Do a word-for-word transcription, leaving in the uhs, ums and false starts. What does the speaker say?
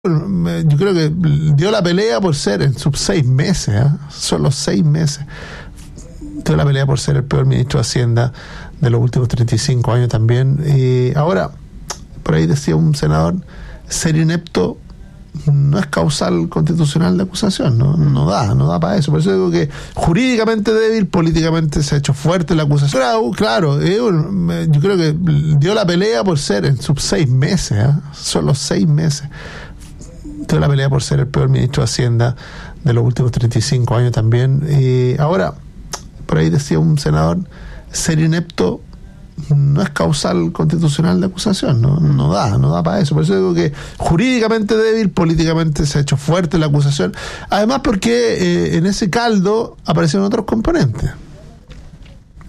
Yo creo que dio la pelea por ser en sus seis meses, ¿eh? Solo seis meses. Dio la pelea por ser el peor ministro de Hacienda de los últimos treinta y cinco años también. Y ahora, por ahí decía un senador, ser inepto no es causal constitucional de acusación, no, no da, no da para eso. Por eso digo que jurídicamente débil, políticamente se ha hecho fuerte la acusación. Claro, claro, yo creo que dio la pelea por ser en sus seis meses, ¿eh? Solo seis meses. Dio la pelea por ser el peor ministro de Hacienda de los últimos treinta y cinco años también. Y ahora, por ahí decía un senador, ser inepto no es causal constitucional de acusación, no, no da, no da para eso. Por eso digo que jurídicamente débil, políticamente se ha hecho fuerte la acusación. Además porque eh, en ese caldo aparecieron otros componentes.